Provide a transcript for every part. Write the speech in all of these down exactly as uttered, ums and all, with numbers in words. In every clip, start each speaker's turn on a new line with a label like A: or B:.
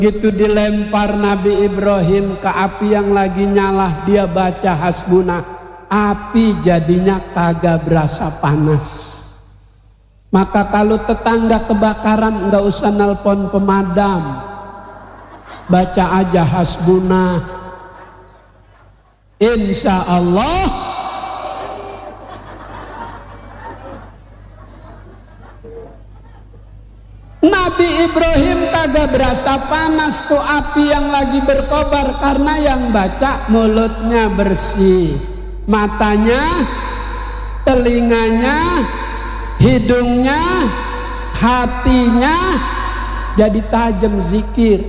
A: Gitu dilempar Nabi Ibrahim ke api yang lagi nyala, dia baca hasbunah, api jadinya kagak berasa panas. Maka kalau tetangga kebakaran nggak usah nelpon pemadam, baca aja hasbunah, insya Allah Nabi Ibrahim kagak berasa panas tuh api yang lagi berkobar, karena yang baca mulutnya bersih, matanya, telinganya, hidungnya, hatinya jadi tajam zikir.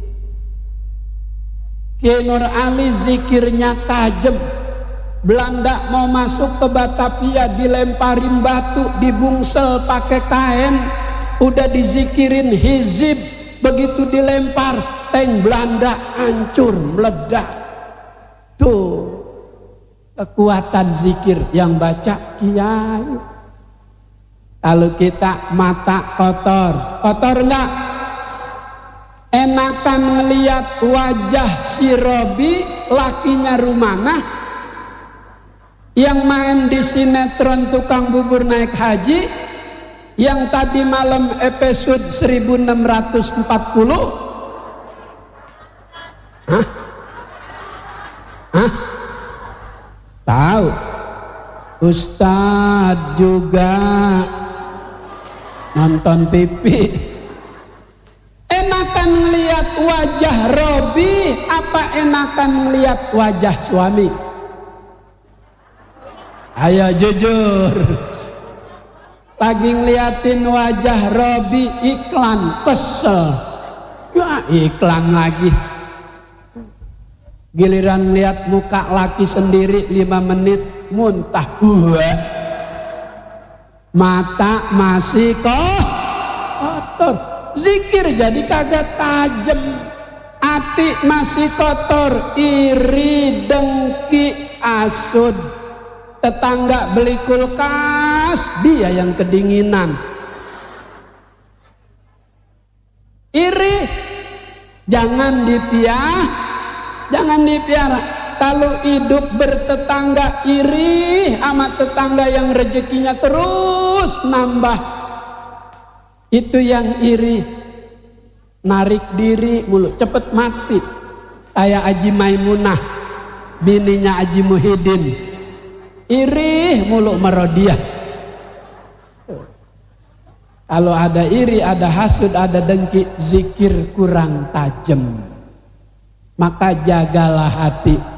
A: Kiai Nur Ali zikirnya tajam. Belanda mau masuk ke Batavia dilemparin batu, dibungsel pakai kain, udah dizikirin hizib, begitu dilempar tank Belanda hancur meledak. Tuh kekuatan zikir yang baca kiai. Kalau kita mata kotor, kotor enggak? Enakan ngeliat wajah si Robi, lakinya Rumana, yang main di sinetron tukang bubur naik haji, yang tadi malam episode seribu enam ratus empat puluh. Hah? Hah? Tahu? Ustadz juga nonton T V. Enakan ngeliat wajah Robi apa enakan ngeliat wajah suami? Ayo jujur. Lagi ngeliatin wajah Robi iklan, kesel. Ya iklan lagi. Giliran lihat muka laki sendiri lima menit muntah. Wah. Mata masih kok kotor. Zikir jadi kagak tajem. Hati masih kotor, iri, dengki, asud. Tetangga beli kulkas, dia yang kedinginan. Iri, jangan dipiara, jangan dipiara. Kalau hidup bertetangga iri sama tetangga yang rezekinya terus nambah, itu yang iri. Narik diri mulu, cepet mati. Kayak Haji Maimunah, bininya Haji Muhyiddin. Iri mulu merodiah. Kalau ada iri, ada hasud, ada dengki, zikir kurang tajam. Maka jagalah hati.